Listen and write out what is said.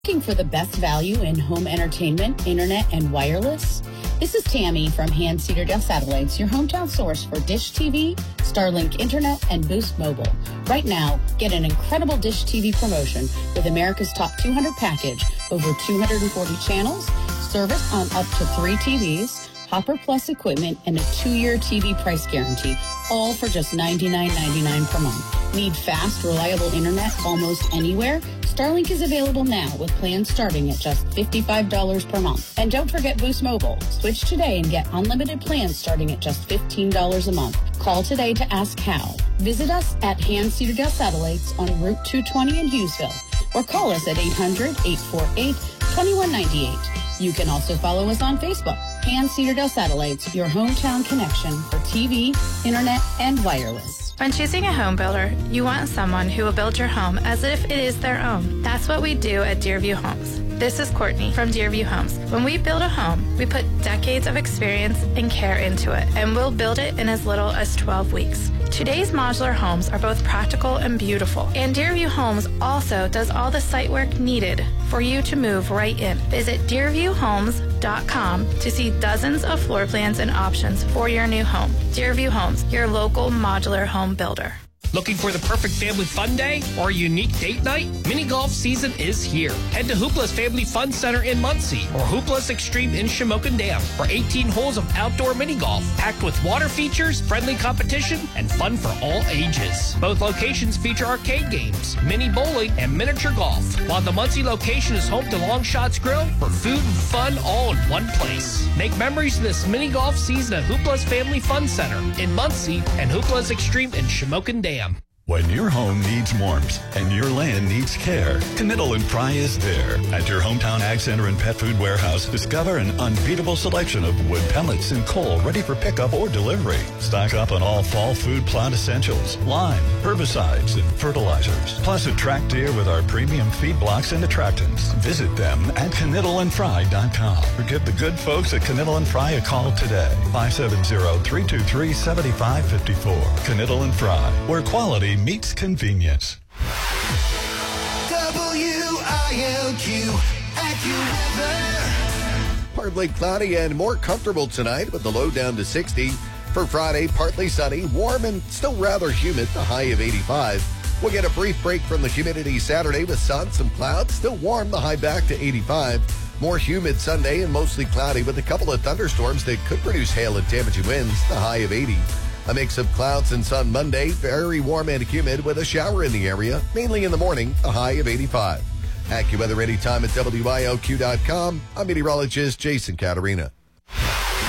Looking for the best value in home entertainment, internet, and wireless? This is Tammy from Hand Cedar Satellites, your hometown source for Dish TV, Starlink Internet, and Boost Mobile. Right now, get an incredible Dish TV promotion with America's Top 200 package, over 240 channels, service on up to 3 TVs, Hopper Plus equipment, and a 2-year TV price guarantee, all for just $99.99 per month. Need fast, reliable internet almost anywhere? Starlink is available now with plans starting at just $55 per month. And don't forget Boost Mobile. Switch today and get unlimited plans starting at just $15 a month. Call today to ask how. Visit us at Hand Cedar Satellites on Route 220 in Hughesville, or call us at 800-848-2198. You can also follow us on Facebook. Hand Cedar Satellites, your hometown connection for TV, internet, and wireless. When choosing a home builder, you want someone who will build your home as if it is their own. That's what we do at Deerview Homes. This is Courtney from Deerview Homes. When we build a home, we put decades of experience and care into it, and we'll build it in as little as 12 weeks. Today's modular homes are both practical and beautiful, and Deerview Homes also does all the site work needed for you to move right in. Visit DeerviewHomes.com to see dozens of floor plans and options for your new home. Deerview Homes, your local modular home builder. Looking for the perfect family fun day or a unique date night? Mini golf season is here. Head to Hoopla's Family Fun Center in Muncie or Hoopla's Extreme in Shamokin Dam for 18 holes of outdoor mini golf, packed with water features, friendly competition, and fun for all ages. Both locations feature arcade games, mini bowling, and miniature golf, while the Muncie location is home to Long Shots Grill for food and fun all in one place. Make memories this mini golf season at Hoopla's Family Fun Center in Muncie and Hoopla's Extreme in Shamokin Dam. When your home needs warmth and your land needs care, Knittel & Fry is there. At your hometown Ag Center and Pet Food Warehouse, discover an unbeatable selection of wood pellets and coal ready for pickup or delivery. Stock up on all fall food plot essentials, lime, herbicides, and fertilizers. Plus, attract deer with our premium feed blocks and attractants. Visit them at KnittelAndFry.com or give the good folks at Knittel & Fry a call today. 570-323-7554. Knittel & Fry, where quality meets convenience. WILQ AccuWeather. Partly cloudy and more comfortable tonight with the low down to 60. For Friday, partly sunny, warm and still rather humid, the high of 85. We'll get a brief break from the humidity Saturday with sun, some clouds, still warm, the high back to 85. More humid Sunday and mostly cloudy with a couple of thunderstorms that could produce hail and damaging winds, the high of 80. A mix of clouds and sun Monday, very warm and humid with a shower in the area, mainly in the morning, a high of 85. AccuWeather anytime at WILQ.com. I'm meteorologist Jason Caterina.